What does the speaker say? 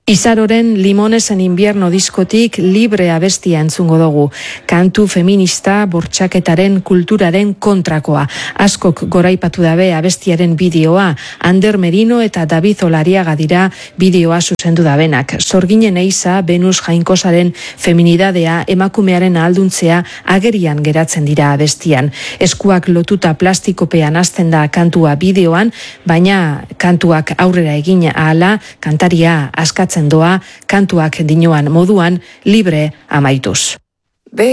Izaroren Limones en invierno diskotik Libre abestia entzungo dugu. Kantu feminista bortxaketaren kulturaren kontrakoa. Askok goraipatu dabe abestiaren bideoa. Ander Merino eta David Olariaga dira bideoa zuzendu dabenak. Sorginen eiza, Venus Jainkosaren feminidadea, emakumearen ahalduntzea agerian geratzen dira abestian. Eskuak lotuta plastikopean hasten da kantua bideoan, baina kantuak aurrera egin ahala, kantaria askatzen doa, kantuak dinoan moduan libre amaituz.